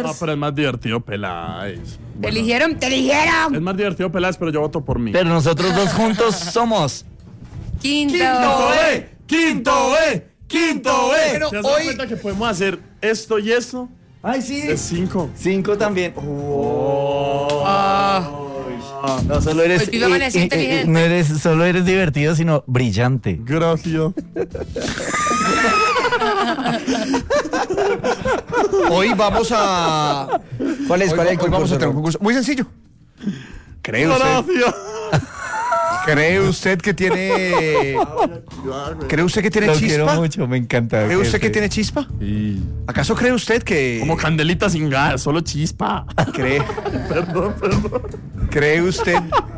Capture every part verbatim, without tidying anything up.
Peláez. No, pero es más divertido Peláez. Te eligieron, te eligieron. Es más divertido Peláez, pero yo voto por mí. Pero nosotros dos juntos somos. Quinto. E, quinto E, quinto E. ¿Te has dado cuenta que podemos hacer esto y esto? Ay, sí. Es cinco. Cinco también. Oh. Ah. No solo eres, Pues Pipe amaneció eh, eh, inteligente. no eres, solo eres divertido, sino brillante. Gracias. Hoy vamos a... ¿Cuál es? Hoy, ¿Cuál es el hoy vamos a tener un concurso? concurso muy sencillo. ¿Cree usted, Gracias. ¿Cree usted que tiene... ¿Cree usted que tiene Lo quiero chispa? mucho, me encanta. ¿Cree usted jefe. que tiene chispa? Sí. ¿Acaso cree usted que... Como candelita sin gas, solo chispa. ¿Cree, Perdón, perdón. ¿Cree usted?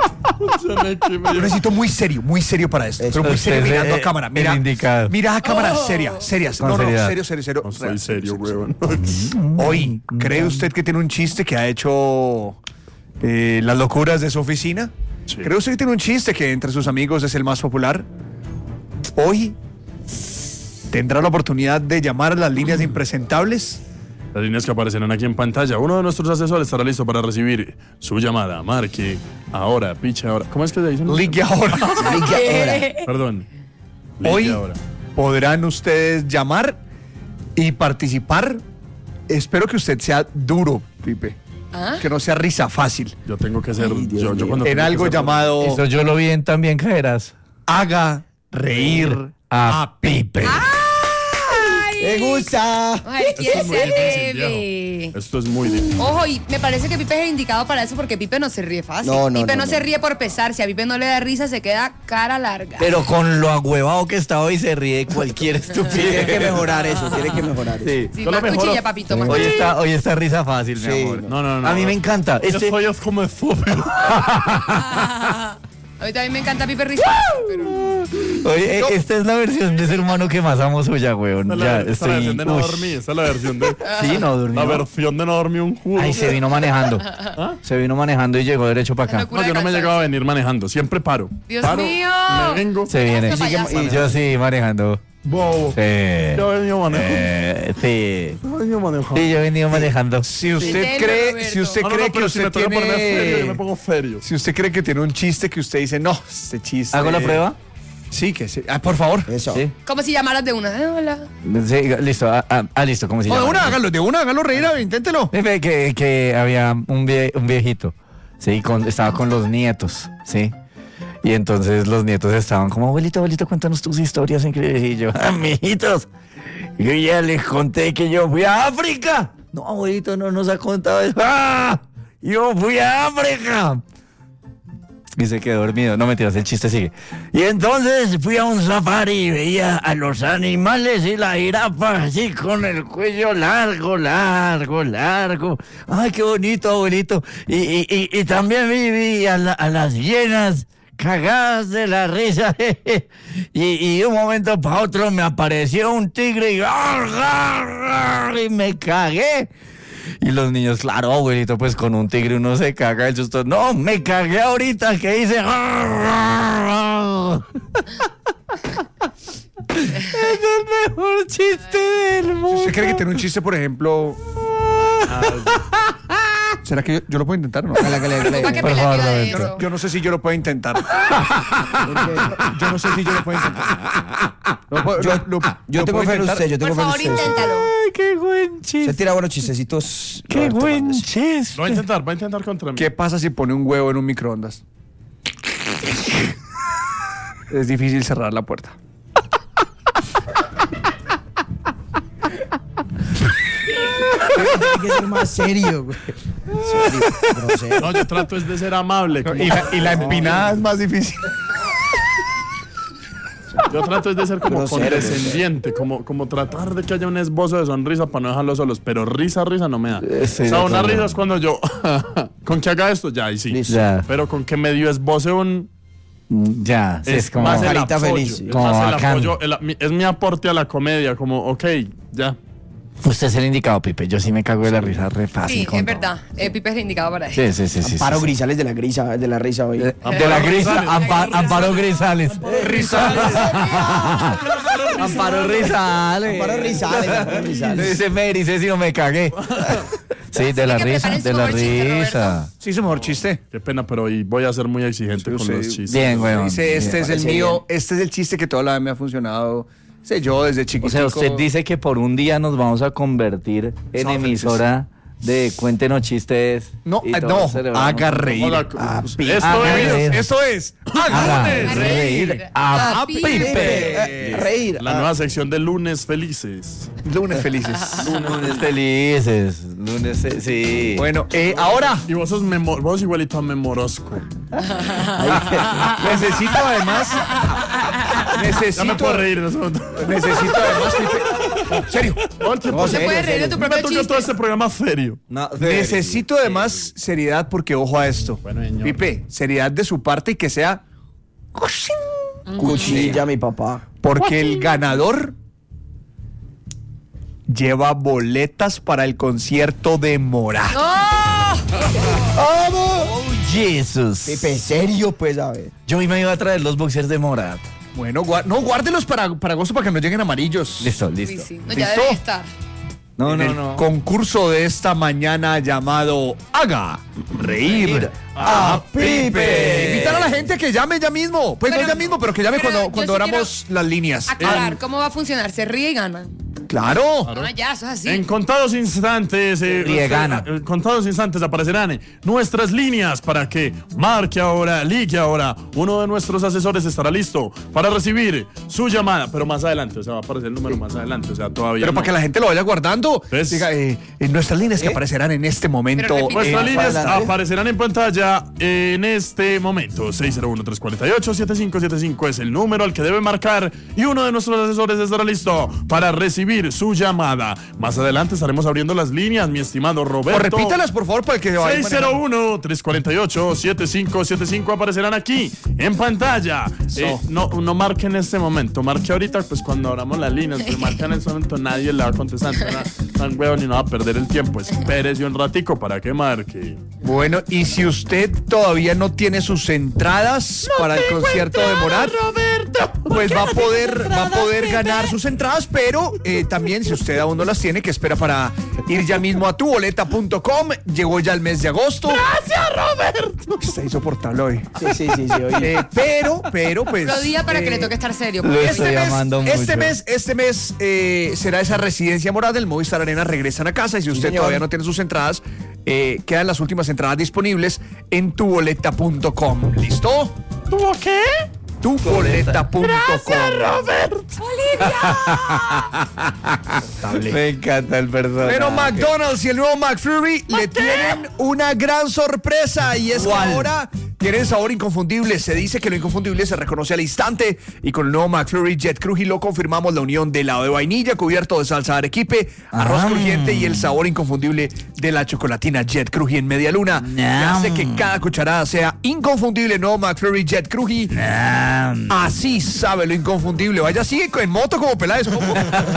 Yo Yo necesito muy serio, muy serio para esto. Eso. Pero muy serio Usted es mirando el- a cámara. el Mira, indicado. mira a cámara, seria, seria. Con No, no, seriedad. serio, serio, serio. No soy serio, weón. Hoy, ¿cree usted que tiene un chiste que ha hecho eh, las locuras de su oficina? Sí. ¿Cree usted que tiene un chiste que entre sus amigos es el más popular? Hoy tendrá la oportunidad de llamar a las líneas de impresentables. Las líneas que aparecerán aquí en pantalla. Uno de nuestros asesores estará listo para recibir su llamada. Marque ahora, piche ahora. ¿Cómo es que se dice? Ligue ahora. Ligue ahora. Perdón. Ligue Hoy ahora. podrán ustedes llamar y participar. Espero que usted sea duro, Pipe. ¿Ah? Que no sea risa fácil. Yo tengo que ser. Ay, Dios yo, yo mío. cuando En tengo que algo ser- llamado Eso yo lo vi en También Caerás. Haga reír A a Pipe. ¡Me gusta! Ay, Esto quiere es muy ser difícil, leve. viejo. Esto es muy difícil. Ojo, y me parece que Pipe es el indicado para eso porque Pipe no se ríe fácil. No, no, Pipe no, no, se no. ríe por pesar. Si a Pipe no le da risa, se queda cara larga. Pero con lo agüevado que está hoy se ríe cualquier Tiene estupidez. que mejorar eso, tiene que mejorar eso. Sí. Sí, Yo lo más mejoro. cuchilla, papito, más Hoy cuchilla. está, hoy está risa fácil, mi Sí, amor. No, no, no. A mí me encanta. Yo Este, soy como estúpido. Ah, a mí también me encanta Pipe risa. pero... oye, eh, esta es la versión de ser humano que más amo suya, weón. Esta es Ya la, esta es la estoy. versión de no ush. dormir. Esta es la versión de. Sí, no durmió. La versión de no dormir un culo. Ay, se vino manejando. Se vino manejando y llegó derecho para acá. Locura. No, yo no me he de llegado a venir manejando. Siempre paro. Dios Paro, mío. Me vengo. Se viene. Este payaso. Y yo sí, manejando. Bobo. Sí. Yo he venido manejando. Eh, sí. Yo he venido manejando. Sí, yo he venido manejando. Si usted Entendo, cree, Roberto. si usted No, no, cree no, que pero si usted me toca ponerme serio, yo me tiene, pongo serio. si usted cree que tiene un chiste que usted dice, no, este chiste. ¿Hago la prueba? Sí, que sí. Ah, por favor. Eso. Sí. Como si llamaras de una. Eh, hola. Sí, listo. Ah, ah, ah, listo, ¿cómo se O de llama? una, hágalo, de una, hágalo reír, a ver, inténtelo. Jefe, que, que había un, vie- un viejito, sí, con, estaba con los nietos, sí. Y entonces los nietos estaban como, abuelito, abuelito, cuéntanos tus historias increíbles. Y yo, ah, mijitos, yo ya les conté que yo fui a África. No, abuelito, no nos ha contado eso. ¡Ah! Yo fui a África. Y se quedó dormido. No, mentiras, el chiste sigue. Y entonces fui a un safari y veía a los animales y la jirafa así con el cuello largo, largo, largo. Ay, qué bonito, abuelito. Y, y, y, y también vi, vi a, la- a las hienas cagadas de la risa. y, y de un momento para otro me apareció un tigre y, y me cagué. Y los niños, claro, abuelito, pues con un tigre uno se caga el susto. No, me cagué ahorita que hice. Es el mejor chiste del Si mundo. usted cree que tiene un chiste, por ejemplo. ¿Será que yo, yo lo puedo intentar o no? Hágale, hágale, hágale. ¿Para qué Por pelea favor, de Roberto. eso? Yo no sé si yo lo puedo intentar. Yo no sé si yo lo puedo intentar. Lo puedo- Yo, lo- lo- yo lo tengo puedo fe en intentar. usted, yo tengo Por fe en favor, usted. inténtalo. Ay, qué buen Se chiste. tira buenos chistecitos. Qué Roberto buen Hernández. chiste. Lo voy a intentar, voy a intentar contra mí. ¿Qué pasa si pone un huevo en un microondas? Es difícil cerrar la puerta. Tiene que ser más serio, güey. Serio, grosero. No, yo trato es de ser amable. como- Y la, y la empinada es más difícil. Yo trato es de ser como Grosero, condescendiente, como, como tratar de que haya un esbozo de sonrisa para no dejarlos solos, pero risa, risa no me da. Eh, sí, o sea, de una acuerdo. risa es cuando yo, con que haga esto, ya, y sí. Listo. Ya, Pero con que medio esboce un... ya, sí, es, como... más el carita apoyo, feliz, sí. es Como más el bacán. apoyo, el- mi- es mi aporte a la comedia, como, ok, ya. Usted es el indicado, Pipe. Yo sí me cago de la risa re fácil. Sí, con es todo. verdad. Eh, Pipe es el indicado para eso. Sí, sí, sí. sí, Amparo sí, sí. Grisales de la grisa, de la risa hoy. De la grisa, Ampa- Amparo Grisales. Amparo Grisales. Amparo Grisales, Amparo Grisales. Dice Mary, dice si no me cagué. Sí, de la que risa, preparen su de la mejor chiste, risa. Sí, su mejor chiste. Qué pena, pero hoy voy a ser muy exigente con Sí, los sí. chistes. Bien, weón. Dice, este Bien. es el parece mío, este es el chiste que toda la vez me ha funcionado. Sé yo desde O chiquitico. sea, usted dice que por un día nos vamos a convertir en Somos emisora de cuéntenos chistes. No, y eh, todos no, celebramos. haga reír. Hola, Ah, pues, pi- esto haga es reír. Esto es Haga Haga reír a a Pipe. Pipe. Reír. la ah, nueva sección de Lunes Felices. Lunes felices. Lunes felices. Lunes, fe- sí. Bueno, eh, ahora Y vos sos memo- vos igualito a Memorosco. necesito además Ya me necesito puedo reír en ese momento. necesito además Pipe, serio. Todo el tiempo No, se serio, puedes reír de serio. tu me propio toca chiste. todo este programa serio. No, Necesito además seriedad porque ojo a esto. Bueno, señor. Pipe, seriedad de su parte y que sea Cuchilla, mi papá. porque el ganador lleva boletas para el concierto de Morat. ¡Oh! Oh, Jesus. Pipe, serio, pues, a ver. Yo hoy me iba a traer los boxers de Morat. Bueno, gua- no, guárdelos para, para agosto para que nos lleguen amarillos. Listo, Sí, listo. sí. No, ya ¿Listo? debe estar. No, En no, el no. concurso de esta mañana llamado Haga Reír a Pipe. Invitar a la gente que llame ya mismo. Pues Pero- no ya mismo, pero que llame pero cuando, yo cuando sí abramos las líneas. Aclarar, ¿cómo va a funcionar? Se ríe y gana. Claro. No, ya, eso es así. En contados instantes, eh, Ríe, gana. en contados instantes aparecerán eh, nuestras líneas para que marque ahora, ligue ahora. Uno de nuestros asesores estará listo para recibir su llamada, pero más adelante, o sea, va a aparecer el número más adelante, o sea, todavía. Pero no. para que la gente lo vaya guardando, Entonces- diga, eh, en nuestras líneas que aparecerán en este momento. Pero repite. Nuestras eh, líneas adelante. aparecerán en pantalla en este momento. seis cero uno, tres cuatro ocho, siete cinco siete cinco es el número al que debe marcar y uno de nuestros asesores estará listo para recibir su llamada. Más adelante estaremos abriendo las líneas, mi estimado o Roberto. repítalas, por favor, para que vaya seis cero uno, tres cuatro ocho, siete cinco siete cinco aparecerán aquí en pantalla. Eh, no, no marque en este momento, marque ahorita, pues cuando abramos las líneas, pues marca en este momento, nadie le va a contestar. Tan huevo ni no va a perder el tiempo. Espérese un ratico para que marque. Bueno, y si usted todavía no tiene sus entradas para el concierto de Morat, pues va a poder, va a poder ganar sus entradas, pero eh, también si usted aún no las tiene, que espera para ir ya mismo a tu boleta punto com. Llegó ya el mes de agosto. Gracias, Roberto. Está insoportable hoy. Sí, sí, sí, sí, oye. Eh, pero, pero, pues. Lo día para que eh, le toque estar serio. lo porque- estoy Este mes, amando este mucho. mes, este mes eh, será esa residencia morada del Movistar Arena. Regresan a casa y si usted señor. todavía no tiene sus entradas, eh, quedan las últimas entradas disponibles en tu boleta punto com. ¿Listo? ¿Tuvo qué? tu boleta punto com. Me encanta el personaje. Pero McDonald's y el nuevo McFlurry le tienen una gran sorpresa y es que ahora tienen sabor inconfundible. Se dice que lo inconfundible se reconoce al instante y con el nuevo McFlurry Jet Cruji lo confirmamos la unión de helado de vainilla cubierto de salsa de arequipe, arroz Ah. crujiente y el sabor inconfundible de la chocolatina Jet Cruji en media luna. Que Ñam. hace que cada cucharada sea inconfundible. El nuevo McFlurry Jet Cruji. Ah, Así sabe lo inconfundible. Vaya así en moto como Peláez. ¿Cómo?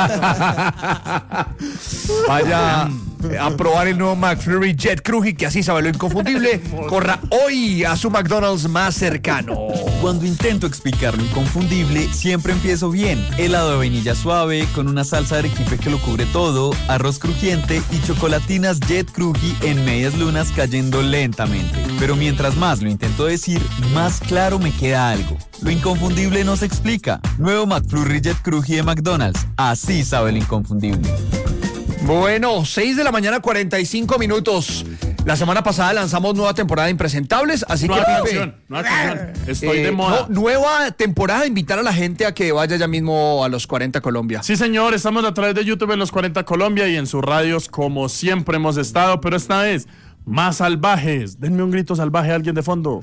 Vaya a probar el nuevo McFlurry Jet Cruji, que así sabe lo inconfundible. Corra hoy a su McDonald's más cercano. Cuando intento explicar lo inconfundible, siempre empiezo bien. Helado de vainilla suave, con una salsa de arequipe que lo cubre todo, arroz crujiente y chocolatinas Jet Cruji en medias lunas cayendo lentamente. Pero mientras más lo intento decir, más claro me queda algo. Lo inconfundible no se explica. Nuevo McFlurry Jet Cruji de McDonald's. Así sabe lo inconfundible. Bueno, seis de la mañana, cuarenta y cinco minutos. La semana pasada lanzamos nueva temporada de Impresentables, así Nueva que Pipe, canción, nueva canción. Estoy eh, de moda. no, nueva temporada de invitar a la gente a que vaya ya mismo a los cuarenta Colombia. Sí, señor, estamos a través de YouTube en los cuarenta Colombia y en sus radios como siempre hemos estado, pero esta vez más salvajes. Denme un grito salvaje a alguien de fondo.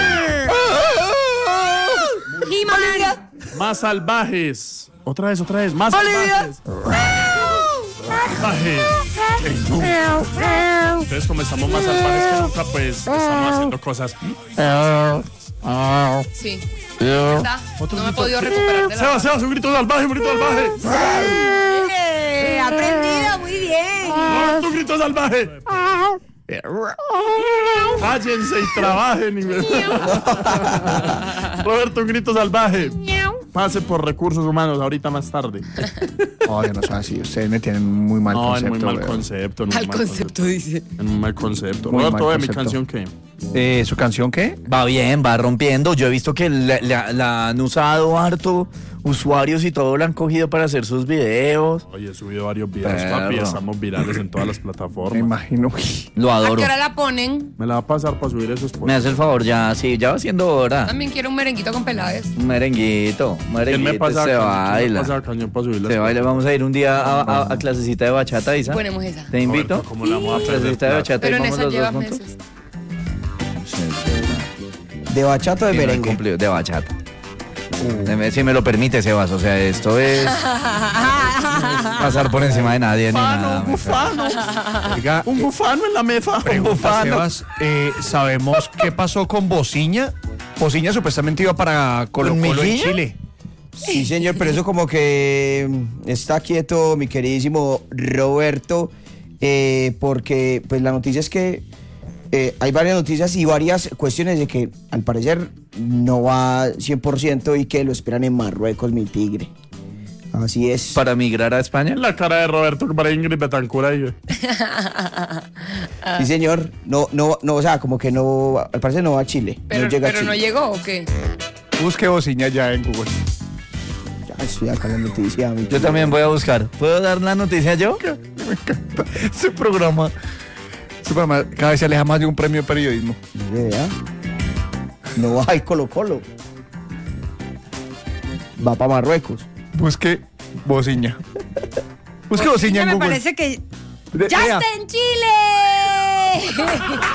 He-Man. Más salvajes. Otra vez, otra vez. Más salvajes. Salvajes. Ey, no. Entonces, como estamos más salvajes que nunca, pues estamos haciendo cosas. Sí. Está. No me he podido recuperar de la... Sebas, Sebas, un grito salvaje, un grito salvaje. Eh, aprendida, muy bien. Roberto, un grito salvaje. Cállense y trabajen. y- Roberto, un grito salvaje. pase por recursos humanos ahorita más tarde. No, yo no soy así. Ustedes me tienen muy mal No, concepto. en muy mal weón. concepto. en muy Al mal concepto, dice. En un mal concepto. Muy Roberto, mal ¿ve mi concepto. canción qué? Eh, ¿Su canción qué? Va bien, va rompiendo. Yo he visto que la, la- la han usado harto usuarios y todo la han cogido para hacer sus videos. Oye, he subido varios videos, Perro. papi. Estamos virales en todas las Me plataformas. imagino. Lo ¿A adoro. qué hora la ponen? Me la va a pasar para subir esos Me posts. hace el favor, ya, sí, ya va siendo hora. También quiero un merenguito con pelades. Un merenguito, un ¿Quién me merenguito, pasa se ¿Quién me baila. pasa cañón para subir las Se baila, fotos? vamos a ir un día a, a- a clasecita de bachata, Isa. Ponemos esa. ¿Te invito? Roberto, ¿cómo la vamos a perder Clasecita de plata? bachata Pero y en vamos esa los dos llevas juntos. meses. ¿De bachata o de Sí, no he merengue? cumplido, de bachata. Deme- Si me lo permite, Sebas, o sea, esto es pasar por encima de nadie ni nada. Un bufano. Oiga, Un bufano en la mesa. pregunta, Sebas, eh, ¿sabemos qué pasó con Bociña? Bociña supuestamente iba para Colo ¿Con Colo en Mejía? Chile. Sí, señor, pero eso como que mm, está quieto, mi queridísimo Roberto, eh, porque pues la noticia es que eh, hay varias noticias y varias cuestiones de que al parecer no va cien por ciento y que lo esperan en Marruecos, mi tigre. Así es. Para migrar a España. La cara de Roberto que para Ingrid Betancur ahí. Sí, señor. No, no, no, o sea, como que no, al parecer no va a Chile. Pero, no llega pero a Chile. no llegó, ¿o qué? Busque Bociña ya en Google. Ya estoy acá en la noticia, mi Yo tigre. también voy a buscar. ¿Puedo dar la noticia yo? Ese programa, ese programa cada vez se aleja más de un premio de periodismo. Mire, vea. No va al Colo Colo. Va para Marruecos. Busque Bociña. Busque Bociña en me Google. parece que De- ¡ya vea, está en Chile!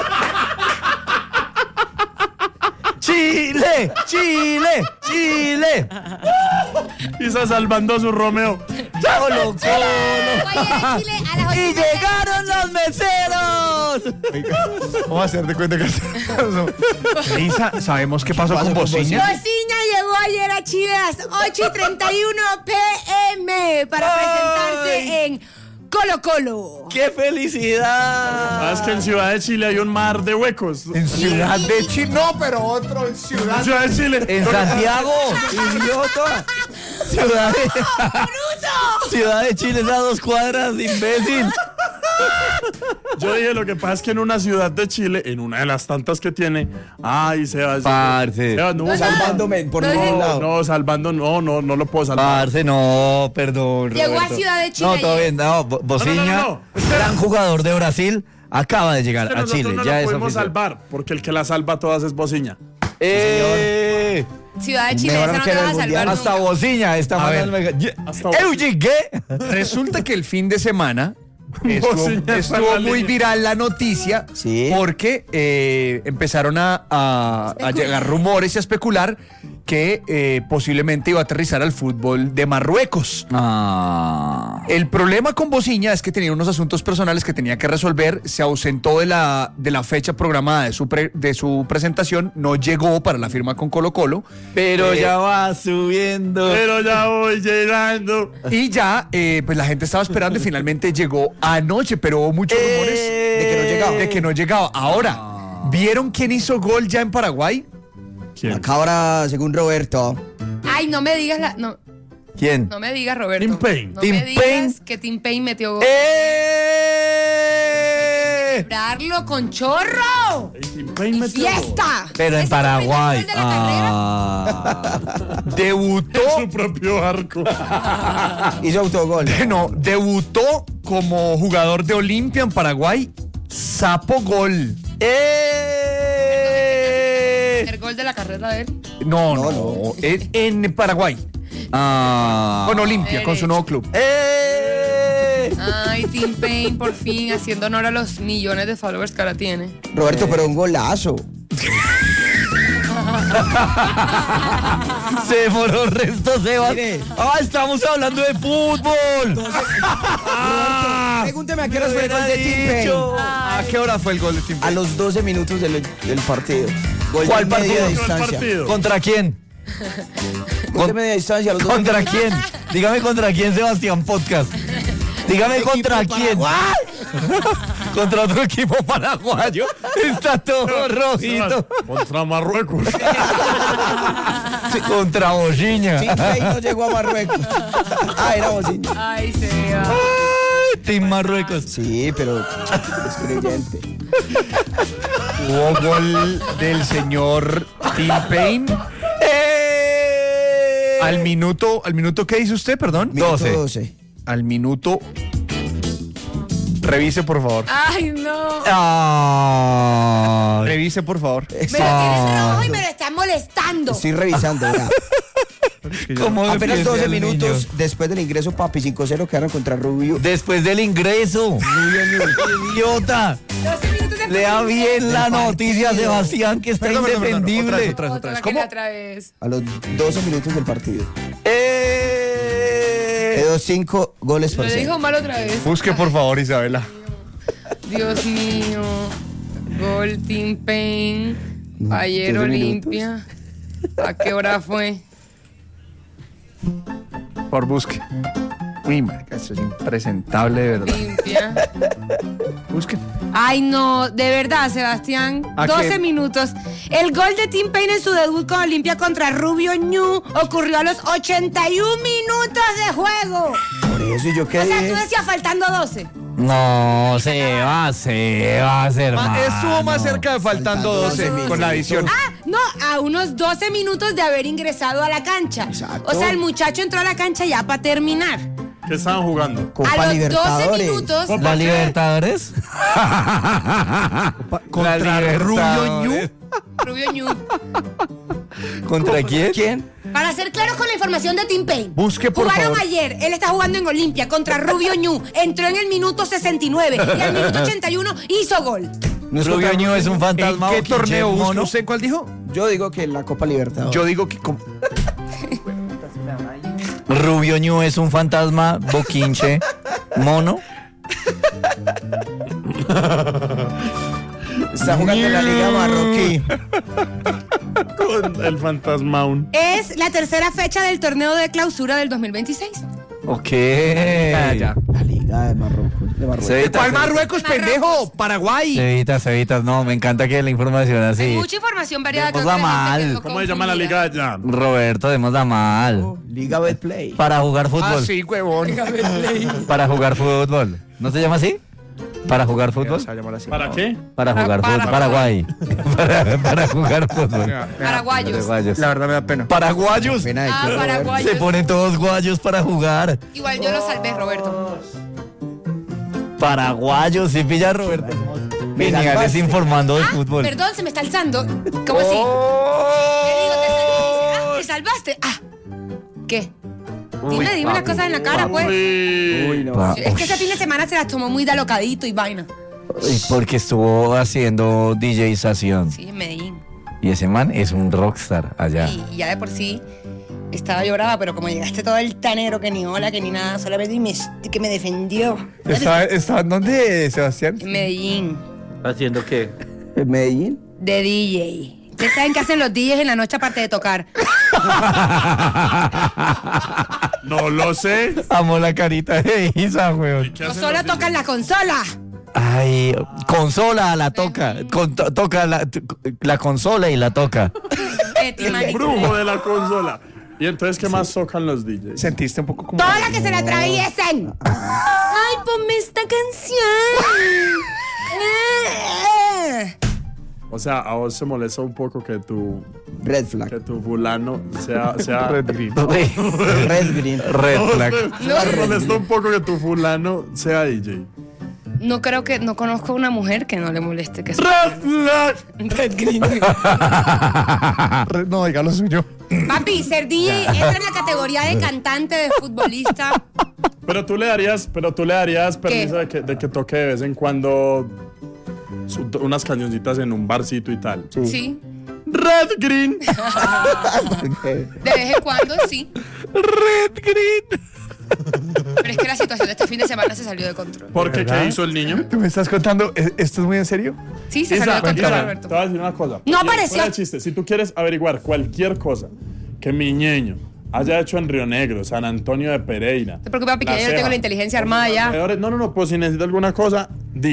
¡Chile! ¡Chile! ¡Chile! Y está salvando a su Romeo. ¡Colo, Voy a ir a Chile a las ocho ¡Y y media. llegaron los meseros! oiga, vamos a hacer de cuenta que Lisa, ¿sabemos qué pasó, pasó con con Bociña? Bociña llegó ayer a Chile a las ocho y treinta y uno pm para presentarse en Colo Colo. ¡Qué felicidad! Ah, es que en Ciudad de Chile hay un mar de huecos. En Ciudad de Chile. No, pero otro en Ciudad En Ciudad de Chile. En Santiago, idiota. Ciudad de, Ciudad de Chile es a dos cuadras, imbécil. Yo dije, lo que pasa es que en una ciudad de Chile, en una de las tantas que tiene, ay, Sebas. Parce. Sebas, no, Salvándome por No, ningún no, lado. no, salvando, no, no, no lo puedo salvar. Parce, no, perdón. Llegó a Roberto. Ciudad de Chile No, todo ayer. bien. No, Bo- Bociña, No, no, no, no. Espera. gran jugador de Brasil, acaba de llegar Que a nosotros Chile. no ya lo es podemos oficial. salvar, porque el que la salva a todas es Bociña. ¡Eh! Ciudad de Chile, Mejor esa no te arquero vas a del salvar mundial. Hasta nunca. Bociña está A ver, mandando. hasta ¡Eu llegué! Resulta que el fin de semana estuvo, Bociña está en estuvo la muy línea. viral la noticia Sí. porque eh, empezaron a, a- a llegar rumores y a especular que eh, posiblemente iba a aterrizar al fútbol de Marruecos. Ah. El problema con Bociña es que tenía unos asuntos personales que tenía que resolver, se ausentó de la, de la fecha programada de su, pre- de su presentación, no llegó para la firma con Colo Colo. Pero Eh, ya va subiendo. Pero ya voy llegando. Y ya, eh, pues la gente estaba esperando y finalmente llegó anoche, pero hubo muchos rumores de que no llegaba. de que no llegaba. Ahora, ¿vieron quién hizo gol ya en Paraguay? ¿Quién? Acá ahora, según Roberto, Ay, no me digas la. No, ¿Quién? no me digas, Roberto. Tim Payne. No Tim me digas Payne. que Tim Payne metió gol. ¡Eh! ¡Celebrarlo con chorro! Ey, Tim Payne ¡Y metió gol. fiesta! Pero en ¿Es el primer Paraguay. gol de la carrera? Ah. Debutó, Su propio arco. hizo autogol. no, debutó como jugador de Olimpia en Paraguay, Sapo Gol. ¡Eh! ¿El gol de la carrera de él? No, no, No, no. en, en Paraguay, Ah. con Olimpia, con su nuevo club. ¡Eh! Ay, Tim Payne, por fin, haciendo honor a los millones de followers que ahora tiene. Roberto, pero un golazo. Se demoró el resto, Sebas. Mire. ¡Ah, estamos hablando de fútbol! Ah, Pregúnteme a qué me hora fue el hubiera gol de Tim Payne. dicho. ¿A qué hora fue el gol de Tim A Payne? los doce minutos del, del partido. Gol ¿Cuál de media partido? distancia. partido? ¿Contra quién? Gol de media distancia a los doce ¿Contra minutos. quién? Dígame contra quién, Sebastián Podcast. Dígame contra Equipo quién. paraguayo. Contra otro equipo paraguayo. Está todo rojito. Contra Marruecos. Contra Bociña. Tim Payne no llegó a Marruecos. Ah, era Bociña. Ay, Seba. Ay, Team Marruecos. Sí, pero es creyente. Hubo gol del señor Tim Payne. Al minuto, ¿al minuto qué dice usted, perdón? Minuto doce. doce. Al minuto. Revise, por favor. Ay, no. Ah. Revise, por favor. Me lo tienes rojo y me lo están molestando. Estoy revisando, ya. ¿Cómo Apenas defiende doce al minutos niño? después del ingreso, papi, cinco cero quedaron contra Rubio. Después del ingreso. Idiota. doce minutos después Lea del bien ingreso. la noticia, Sebastián, que está Perdón, perdón, perdón, indefendible. otra vez, otra vez, otra Otra vez. vez, ¿Cómo? otra vez. A los doce minutos del partido. Eh. Quedó cinco goles por Lo cero. dijo mal otra vez. Busque, por favor, Isabela. Dios mío. Gol Tim Payne. Ayer doce Olimpia. ¿A qué hora fue? Por busque. Uy, marica, eso es impresentable, de verdad. Olimpia. Busque. Ay, no, de verdad, Sebastián. ¿A doce qué? minutos. El gol de Tim Payne en su debut con Olimpia contra Rubio Ñu ocurrió a los ochenta y un minutos de juego. Por eso yo O sea, quedé. tú decías faltando doce. No, se va, se va a hacer Ma- más. Estuvo más cerca de faltando Faltando doce doce con la minutos. adición. Ah, no, a unos doce minutos de haber ingresado a la cancha. Exacto. O sea, el muchacho entró a la cancha ya para terminar. ¿Qué estaban jugando? Copa a los doce Libertadores. minutos. ¿La Libertadores? Contra La Rubio Ñu. Rubio Ñu. ¿Contra quién? ¿Quién? Para ser claros con la información de Tim Payne. Busque, por Jugaron favor. ayer, él está jugando en Olimpia contra Rubio Ñu. Entró en el minuto sesenta y nueve y al minuto ochenta y uno hizo gol. No es Rubio contra Ñu es un ¿En fantasma. qué boquinche, torneo busca mono. usted? ¿Cuál dijo? Yo digo que la Copa Libertadores. Yo digo que. com- Rubio Ñu es un fantasma, boquinche, mono. Está jugando en la Liga Marroquí. Con el fantasmaun. Es la tercera fecha del torneo de clausura del dos mil veintiséis. Ok. Ya, ya. La Liga de Marruecos. De Marruecos. Cevita, ¿Cuál Cevita. Marruecos, pendejo? Paraguay. Cevitas, cevitas, no, me encanta que la información Hay así. mucha información variada. Vamos creo que a la gente mal. quedó ¿Cómo se llama la confundida. liga allá? Roberto, démosla mal. Liga Betplay. Para jugar Ah, fútbol. sí, huevón. Para jugar fútbol. ¿No se llama así? ¿Para jugar fútbol? Se va a llamar así. ¿Para qué? Para Para- jugar para- fútbol. Paraguay. para, para jugar fútbol. Mira, mira, Paraguayos. Paraguayos. La verdad me da pena. Paraguayos. Pena de Ah, que- paraguayos. Se ponen todos guayos para jugar. Igual yo lo salvé, Roberto. Paraguayos, sí pilla Roberto. Me Vinagres salvaste. informando de Ah, fútbol. perdón, se me está alzando. ¿Cómo así? Oh. Le digo, te salvé. Dice, ah, ¿te salvaste? Ah, ¿qué? Dime, dime las cosas en la cara, pues. Uy, no. Pa- Es que ese fin de semana se las tomó muy de alocadito y vaina. Y porque estuvo haciendo DJización. Sí, en Medellín. Y ese man es un rockstar allá. Y, y ya de por sí estaba llorada, pero como llegaste todo el tanero, que ni hola, que ni nada, solamente y me, que me defendió. ¿Está, está en dónde, Sebastián? En Medellín. ¿Haciendo qué? ¿En Medellín? De D J. ¿Ustedes saben qué hacen los D Js en la noche aparte de tocar? No lo sé. Amo la carita de Isa, weón. ¿Qué No hacen solo los tocan la consola. Ay, consola la toca. Con- to- toca la, t- la consola y la toca. Betty, El marica. brujo de la consola. ¿Y entonces qué más tocan los D Js? Sentiste un poco como. Todas las que se le atraviesen. Ay, ponme esta canción. O sea, a vos se molesta un poco que tu, Red flag. que tu fulano sea... sea Red Green. Red green. Red flag. Me molesta un poco que tu fulano sea D J. No creo que, no conozco a una mujer que no le moleste que sea. ¡Red flag! Red Green. Red- No, diga lo suyo. Papi, ser D J entra en la categoría de cantante, de futbolista. Pero tú le darías, pero tú le darías permiso de que, de que toque de vez en cuando su- unas cañoncitas en un barcito y tal. Sí. Red Green. De vez en cuando, sí. Red Green. Pero es que la situación de este fin de semana se salió de control. ¿Por qué? ¿Qué hizo el niño? ¿Tú me estás contando? ¿e- ¿Esto es muy en serio? Sí, se salió de Isa, control, Isa, te Roberto. voy a decir una cosa. No apareció. Fuera de chiste, si tú quieres averiguar cualquier cosa que mi ñeño haya hecho en Río Negro, San Antonio de Pereira. No te preocupes, papi, que La yo tengo Ceja, la inteligencia armada ya. alrededores- No, no, no, pues si necesita alguna cosa, dígame.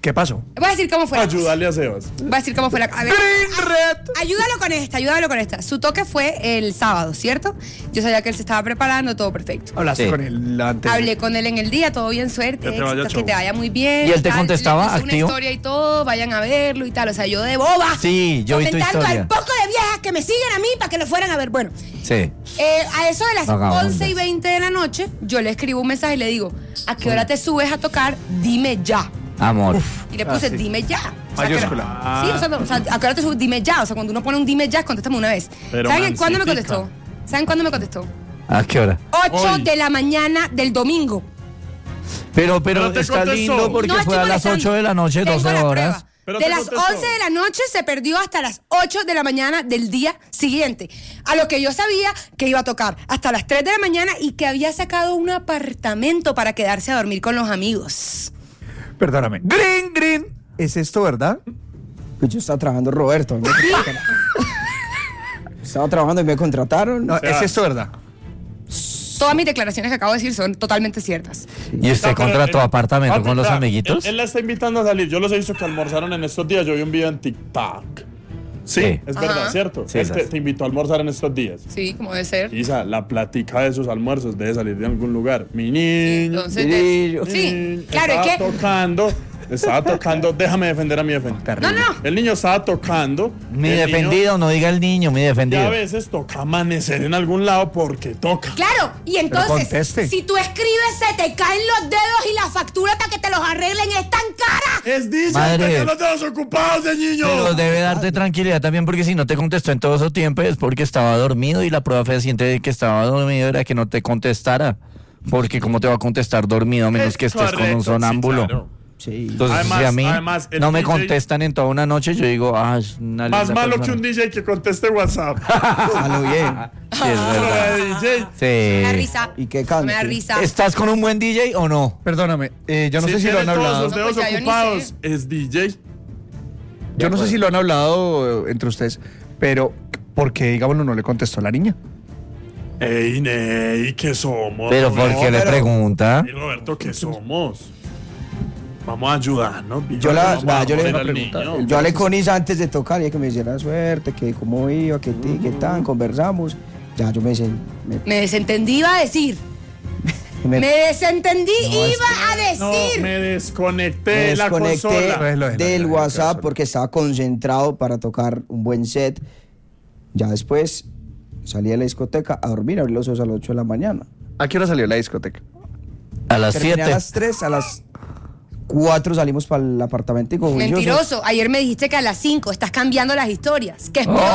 ¿Qué pasó? Voy a decir cómo fue. la cosa. Ayúdale a Sebas. Voy a decir cómo fue la a ver, a- Ayúdalo con esta, ayúdalo con esta. Su toque fue el sábado, ¿cierto? Yo sabía que él se estaba preparando, todo perfecto. Hablaste Sí. con él antes. Hablé con él en el día, todo bien, suerte, Que te vaya éxitos, show. que te vaya muy bien. ¿Y él te tal. contestaba Le puse activo? una historia y todo, vayan a verlo y tal. O sea, yo de boba. Sí, yo vi tu comentando historia. al poco de viejas que me siguen a mí para que lo fueran a ver. Bueno, Sí. eh, a eso de las Vagabundas. once y veinte de la noche, yo le escribo un mensaje y le digo, ¿a qué hora te subes a tocar? Dime ya. Amor. Y le puse, Ah, sí. dime ya. O sea, que- Mayúscula. sí, o sea, no, o sea, ¿a qué hora te subes? Dime ya. O sea, cuando uno pone un dime ya, contéstame una vez. Pero ¿Saben cuándo me mancitica. contestó? ¿Saben cuándo me contestó? ¿A qué hora? ocho Hoy. de la mañana del domingo. Pero, pero, Pero te está contestó. lindo porque No fue estoy a las molestando. ocho de la noche, Tengo doce la horas. prueba. Pero de te las contestó. once de la noche se perdió hasta las ocho de la mañana del día siguiente. A lo que yo sabía que iba a tocar hasta las tres de la mañana y que había sacado un apartamento para quedarse a dormir con los amigos. Perdóname. Green, green. ¿Es esto verdad? Pues yo estaba trabajando, Roberto. ¿no? Estaba trabajando y me contrataron. No, ¿es esto verdad? Todas mis declaraciones que acabo de decir son totalmente ciertas. ¿Y usted No, pero contrató él- apartamento Papi, con los vea, amiguitos? Él, él la está invitando a salir. Yo los he visto que almorzaron en estos días. Yo vi un video en TikTok. Sí, Sí. es Ajá. verdad, ¿cierto? Sí, Él te, esas. te invitó a almorzar en estos días. Sí, como debe ser. Isa, la platica de esos almuerzos debe salir de algún lugar. Mi niño. Entonces, Brillo. de- sí, mm, claro, es estaba que... tocando. Estaba tocando. Déjame defender a mi defendido. No, no. El niño estaba tocando. Mi el niño- defendido, no diga el niño, mi Y a defendido. veces toca amanecer en algún lado porque toca. Claro, y entonces, conteste. si tú escribes, se te caen los dedos y la factura para que te los arreglen es tan cara. Es D J, Madre. tenía los dedos ocupados de niño. Pero debe darte tranquilidad también porque si no te contestó en todo su tiempo es porque estaba dormido y la prueba fehaciente de que estaba dormido era que no te contestara. Porque cómo te va a contestar dormido a menos Es que estés con correcto, un sí, sonámbulo. claro. Sí. Entonces, Además- si a mí además, el no me D J contestan en toda una noche, yo digo, ah, es una Más linda malo que persona. un D J que conteste WhatsApp. A lo bien. Sí, es verdad. D J. Me da Sí. risa. ¿Y qué Me cante? da risa. ¿Estás con un buen D J o no? Perdóname, eh, yo no Si sé si lo han tiene todos hablado. los dedos No, pues ya yo ni ocupados, sé. es D J. Yo no sé si lo han hablado eh, entre ustedes, pero ¿por qué, digámoslo, no le contestó a la niña? Ey, Ney, ¿qué somos? Pero ¿por Roberto? qué le pero- pregunta? Y Roberto, ¿qué somos? Vamos a ayudarnos. Yo la- Vamos a la- yo le- morir al pregunta, niño. Yo hablé con Isa antes de tocar y ella que me hiciera suerte, que cómo iba, que, ti, que tan, conversamos. Ya yo me, desen- me, Me desentendí, iba a decir. me- Me desentendí, iba a No, decir. me desconecté me de la desconecté consola. Pues lo de la- del la- la WhatsApp consola. porque estaba concentrado para tocar un buen set. Ya después salí de la discoteca a dormir, abrí los ojos a las ocho de la mañana. ¿A qué hora salió la discoteca? A las Terminé a siete. las tres, a las cuatro salimos para el apartamento y con Mentiroso. Ayer me dijiste que a las cinco estás cambiando las historias. Que es peor.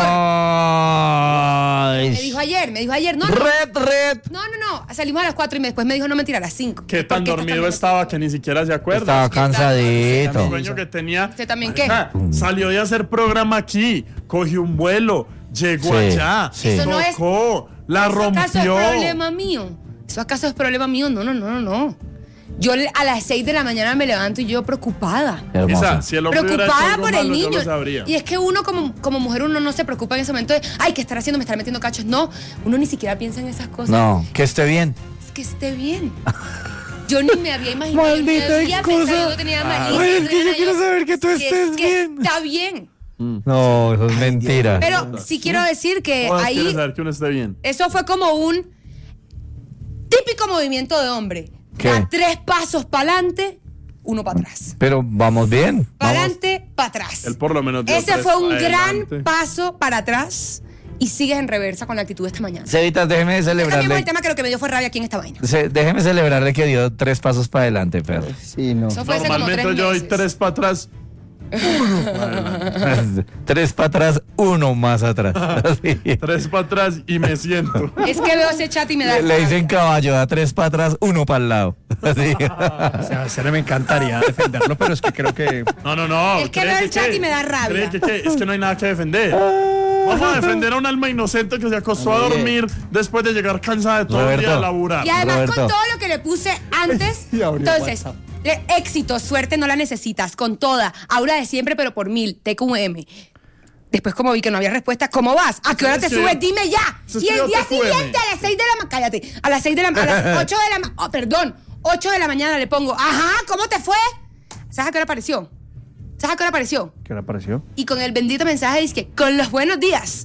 Ay. Me dijo ayer, me dijo ayer. No, no, Red, red. no, no, no. Salimos a las cuatro y me- después me dijo, no, mentira, a las cinco. ¿Qué ¿Por tan estás dormido cambiando? estaba que ni siquiera se acuerda? Estaba El cansadito. sueño que tenía. ¿Usted también qué? Marica, salió de hacer programa aquí, cogió un vuelo, llegó Sí, allá, sí. Eso no es- tocó, la ¿Eso acaso rompió. es problema mío? ¿Eso acaso es problema mío? No, no, no, no, no. Yo le- a las seis de la mañana me levanto y yo preocupada. Hermosa. Isa, si el hombre hubiera hecho Preocupada algo por el malo, yo niño. lo sabría. Y es que uno como, como mujer, uno no se preocupa en ese momento de, ay, ¿qué estará haciendo? Me estará metiendo cachos. No, uno ni siquiera piensa en esas cosas. No, que esté bien. Es que esté bien. Yo ni me había imaginado. yo ni Maldita había excusa. pensado que tenía malísimo, Ay, es que yo nada, quiero saber que tú que estés es que bien. Está bien. No, eso es mentira. Pero sí quiero decir que Todas quieren ahí, saber que uno esté bien. eso fue como un típico movimiento de hombre. ¿Qué? Da tres pasos para adelante, uno para atrás. Pero vamos bien. Para Vamos. adelante, para atrás. Él por lo menos dio Ese tres fue un pa' gran adelante. paso para atrás y sigues en reversa con la actitud de esta mañana. Cevitas, déjeme Cambiemos el celebrarle. tema que lo que me dio fue rabia aquí en esta vaina. Se- déjeme celebrarle que dio tres pasos para adelante, perro. Sí, no. Eso fue hace como Normalmente tres yo doy meses. tres para atrás. Tres para atrás, uno más atrás. Así. Tres para atrás y me siento. Es que veo ese chat y me da Le, le dicen rabia. caballo, da tres para atrás, uno para el lado. Así. O sea, a Cere me encantaría defenderlo, pero es que creo que... No, no, no. Es que ¿cree veo el chat qué? y me da rabia. ¿Cree que qué? Es que no hay nada que defender. Vamos a defender a un alma inocente que se acostó a dormir después de llegar cansada de todo el día Roberto. a laburar. Y además Roberto. con todo lo que le puse antes, Y abrió entonces, le- éxito, suerte no la necesitas, con toda, aura de siempre pero por mil, T Q M. Después como vi que no había respuesta, ¿cómo vas? ¿A qué hora te escribió- subes? Dime ya. se Y el escribió día T Q M. siguiente a las seis de la mañana, cállate, a las seis de la a las ocho de la ma- oh, perdón, ocho de la mañana le pongo, ajá, ¿cómo te fue? ¿Sabes a qué hora apareció? ¿Sabes a qué hora apareció? ¿Qué hora apareció? Y con el bendito mensaje dice que con los buenos días.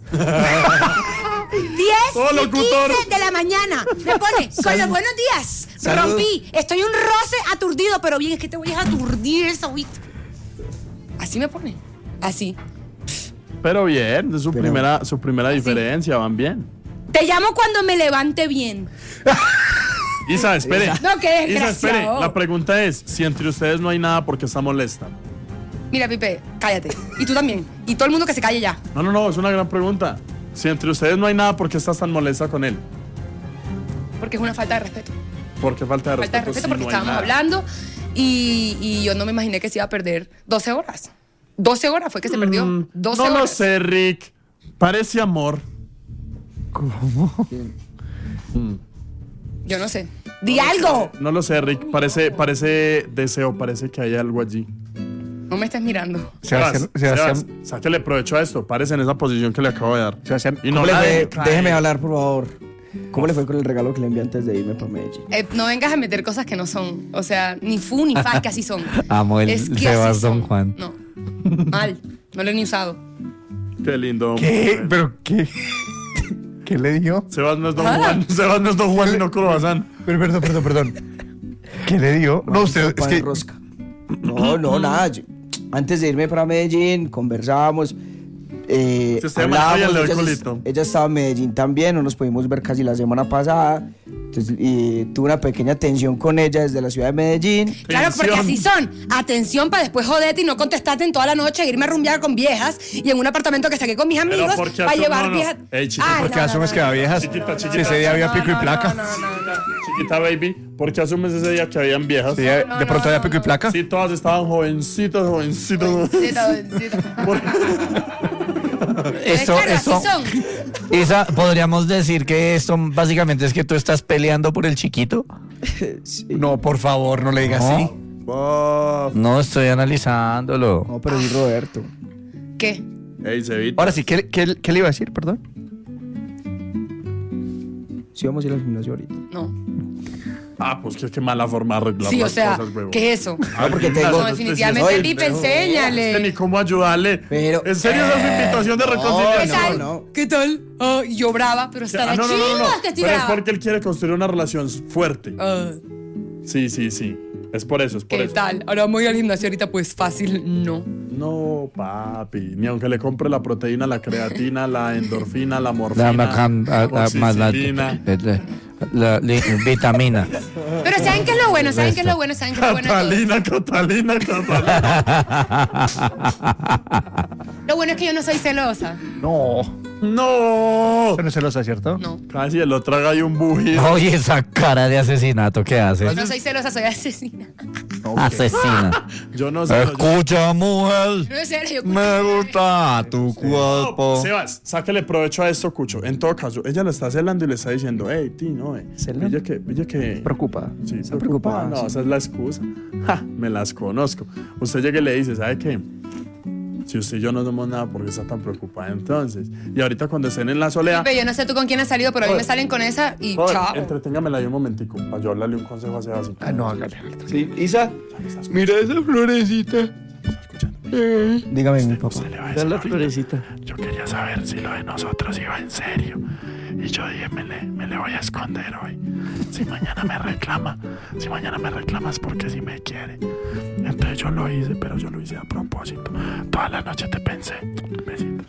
diez Oh, y locutor. quince de la mañana. Me pone, con los buenos días. Salud. Rompí. Estoy un roce aturdido, pero bien, es que te voy a aturdir esa ahorita. Así me pone. Así. Pero bien, es su Pero- primera, su primera diferencia, van bien. Te llamo cuando me levante bien. Isa, espere. No, qué Isa, espere. desgraciado. La pregunta es, si entre ustedes no hay nada, ¿por qué está molesta? Mira, Pipe, cállate. Y tú también. Y todo el mundo que se calle ya. No, no, no, es una gran pregunta. Si entre ustedes no hay nada, ¿por qué estás tan molesta con él? Porque es una falta de respeto. ¿Por qué falta de Falta de respeto? respeto si porque no hay estábamos nada? hablando y, y yo no me imaginé que se iba a perder doce horas. doce horas fue que se perdió. Mm, doce no horas. lo sé, Rick. Parece amor. Yo no sé. ¡Di algo! No lo sé, Rick. Parece, parece deseo, parece que hay algo allí. No me estés mirando. Sebastián, Sebas, Sebastián, Sebas, sáquele provecho a esto. Parece en esa posición que le acabo de dar. Sebastián, Y no ¿Cómo le la fue? deje caer. Déjeme hablar, por favor. ¿Cómo le fue con el regalo que le envié antes de irme para Medellín? Eh, no vengas a meter cosas que no son. O sea, ni fu ni fa, que así son. Amo el Es que Sebas así Don son. Juan. No. Mal. No lo he ni usado. Qué lindo. ¿qué? ¿Pero qué? ¿Qué le dio? Sebas no es Don Ah. Juan. Sebas no es Don Juan, sino croissant. Pero, perdón, perdón, perdón. ¿Qué le dio? No, usted, es Pan que... rosca. No, no, nada. yo- antes de irme para Medellín, conversamos. Eh, Si usted maneja, hablábamos, le doy ella, colito. ella estaba en Medellín también, no nos pudimos ver casi la semana pasada. Entonces, y tuve una pequeña tensión con ella desde la ciudad de Medellín. Claro, porque así son. Atención para después joderte y no contestarte en toda la noche, irme a rumbear con viejas y en un apartamento que saqué con mis amigos ¿por qué para asumo- llevar no, no. viejas. Ey, chica, Ay, ¿Por qué no, no, asumes no, que no. había viejas? Chiquita, Si chiquita. ese día había No, pico y no, placa. no, no, no, no. Chiquita baby, ¿por qué asumes ese día que habían viejas? Sí, de no, pronto no, había no, pico y no. placa. Sí, todas estaban jovencitas, jovencitas. Jovencita, jovencita. Esto, Claro, esto, así son. Isa, podríamos decir que esto básicamente es que tú estás peleando por el chiquito. No, por favor, no le digas No. así. Bof. No, estoy analizándolo. No, pero sí, Roberto. ¿Qué? Ey, Cevita. Ahora sí, ¿qué, qué, qué le iba a decir? Perdón. Sí, vamos a ir al gimnasio ahorita. No. Ah, pues qué, qué mala forma de arreglar Sí, o las sea, cosas, huevón. ¿qué es eso? Ah, porque gimnasio, tengo- No, usted sí es- definitivamente, Ay, Pipe, no. Es que enséñale. ni cómo ayudarle. Pero- ¿En serio esa es su invitación de ¿Qué reconciliación? tal? no. ¿Qué tal? Ah, y yo brava, pero está Ah, la no, no, no, no, no. chinga que estoy Pero es brava. porque él quiere construir una relación fuerte. Ah, Sí, sí, sí. Es por eso, es por ¿Qué eso. tal? Ahora voy al gimnasio ahorita, pues fácil, no. No, papi. Ni aunque le compre la proteína, la creatina, la endorfina, la morfina, La, macam- a- a- más la, oxicilina. la- la- li- vitamina. Pero ¿saben qué es lo bueno? ¿Saben qué es lo bueno? ¿Saben qué es lo bueno? de todo? Catalina, Catalina, Catalina. Lo bueno es que yo no soy celosa. No. ¡No! Usted no es celosa, ¿cierto? No. Casi lo traga ahí un bujido. Oye, esa cara de asesinato que hace. No soy celosa, soy asesina. Asesina. Yo no sé. yo- Escucha, mujer. No es serio. yo- Me gusta tu No, cuerpo. Sebas, sáquele provecho a esto, Cucho. En todo caso, ella lo está celando y le está diciendo, hey, ti, no, eh. ¿Celando? Pilla que, pilla que. Preocupada. Sí, Está preocupada. preocupada, No, sí. esa es la excusa. Ja, me las conozco. Usted llega y le dice, ¿sabe qué? Si usted y yo no somos nada, ¿por qué está tan preocupada entonces? Y ahorita cuando estén en la soledad. Pipe, yo no sé tú con quién has salido, pero a mí me salen con esa y Joder, chao. entreténgamela ahí un momentico para yo darle un consejo a Sebas. Ah, no, hágale. Sí, Isa, Mira esa florecita. dígame, mi papá. Usted le va a decir la ahorita, florecita. yo quería saber si lo de nosotros iba en serio. Y yo dije, me le, me le voy a esconder hoy. Si mañana me reclama, si mañana me reclama es porque sí me quiere. Entonces yo lo hice, pero yo lo hice a propósito. Toda la noche te pensé. Besitos.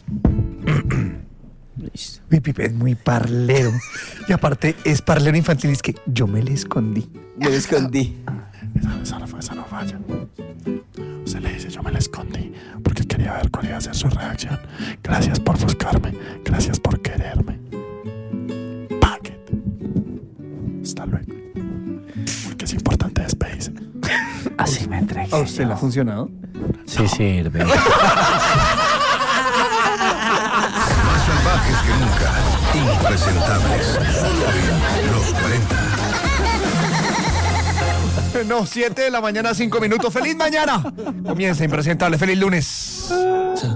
Mi Pipe es muy parlero. Y aparte es parlero infantil, es que yo me le escondí. Me escondí. Esa, esa, no- esa no falla. Usted le dice, yo me la escondí porque quería ver cuál iba a ser su reacción. Gracias por buscarme. Gracias por quererme. Packet. Hasta luego. Porque es importante despedirse. Así me entregué. ¿A usted le ha funcionado? Sí sirve. Más salvajes que nunca, impresentables, solo en los cuarenta. No, siete de la mañana, cinco minutos. ¡Feliz mañana! Comienza Impresentable. ¡Feliz lunes!